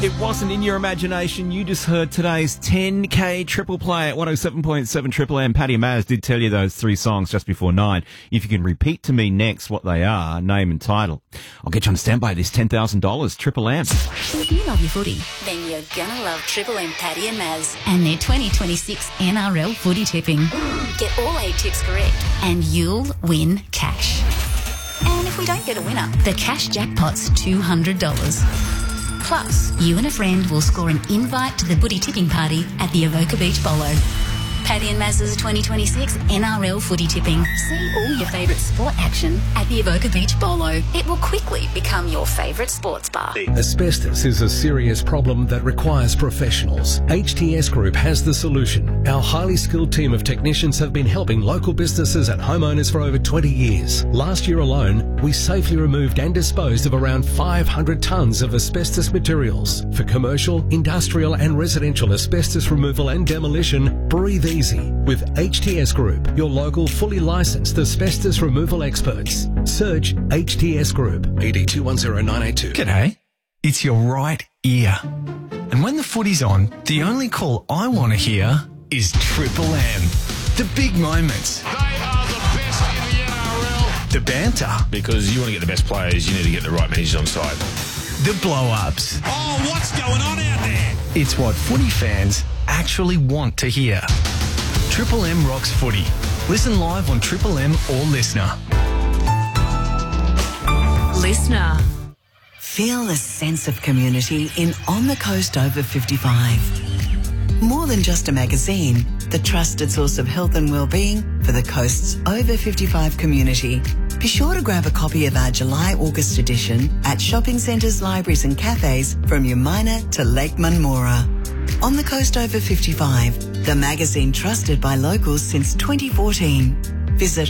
It wasn't in your imagination. You just heard today's 10K triple play at 107.7 Triple M. Paddy and Maz did tell you those three songs just before 9. If you can repeat to me next what they are, name and title, I'll get you on standby. This $10,000 Triple M. If you love your footy, then you're gonna love Triple M Paddy and Maz and their 2026 NRL footy tipping. Get all 8 tips correct and you'll win cash. And if we don't get a winner, the cash jackpot's $200. Plus, you and a friend will score an invite to the footy tipping party at the Avoca Beach Bolo. Paddy and Maz's 2026 NRL footy tipping. See all your favourite sport action at the Avoca Beach Bolo. It will quickly become your favourite sports bar. Asbestos is a serious problem that requires professionals. HTS Group has the solution. Our highly skilled team of technicians have been helping local businesses and homeowners for over 20 years. Last year alone, we safely removed and disposed of around 500 tonnes of asbestos materials. For commercial, industrial and residential asbestos removal and demolition, breathe easy with HTS Group, your local fully licensed asbestos removal experts. Search HTS Group, ED 210982. G'day, it's your right ear. And when the footy's on, the only call I want to hear is Triple M. The big moments. They are the best in the NRL. The banter. Because you want to get the best players, you need to get the right managers on side. The blow-ups. Oh, what's going on out there? It's what footy fans actually want to hear. Triple M rocks footy. Listen live on Triple M or Listener. Listener. Feel the sense of community in On the Coast Over 55. More than just a magazine, the trusted source of health and well-being for the coast's over 55 community. Be sure to grab a copy of our July-August edition at shopping centres, libraries and cafes from Umina to Lake Munmora. On the Coast Over 55, the magazine trusted by locals since 2014. Visit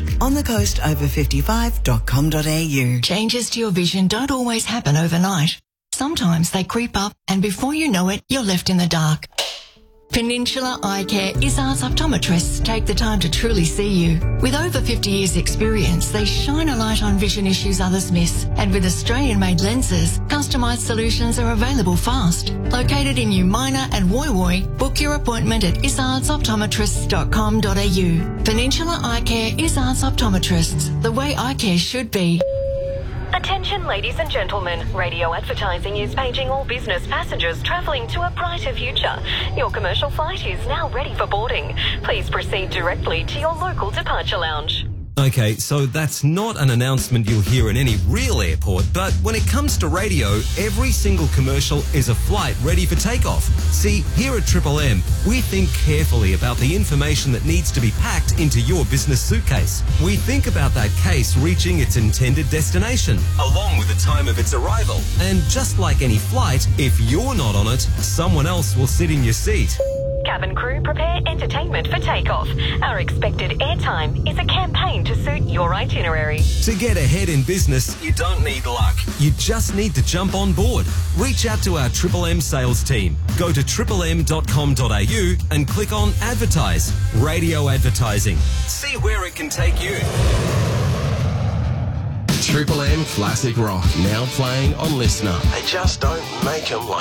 onthecoastover55.com.au. Changes to your vision don't always happen overnight. Sometimes they creep up and before you know it, you're left in the dark. Peninsula Eye Care Izzard's optometrists take the time to truly see you. With over 50 years experience, they shine a light on vision issues others miss. And with Australian-made lenses, customised solutions are available fast. Located in Umina and Woy Woy, book your appointment at izardsoptometrists.com.au. Peninsula Eye Care Izzard's optometrists, the way eye care should be. Attention ladies and gentlemen, radio advertising is paging all business passengers travelling to a brighter future. Your commercial flight is now ready for boarding. Please proceed directly to your local departure lounge. Okay, so that's not an announcement you'll hear in any real airport, but when it comes to radio, every single commercial is a flight ready for takeoff. See, here at Triple M, we think carefully about the information that needs to be packed into your business suitcase. We think about that case reaching its intended destination, along with the time of its arrival. And just like any flight, if you're not on it, someone else will sit in your seat. Cabin crew, prepare entertainment for takeoff. Our expected airtime is a campaign to suit your itinerary. To get ahead in business, you don't need luck. You just need to jump on board. Reach out to our Triple M sales team. Go to triplem.com.au and click on Advertise. Radio advertising. See where it can take you. Triple M Classic Rock, now playing on Listener. They just don't make them like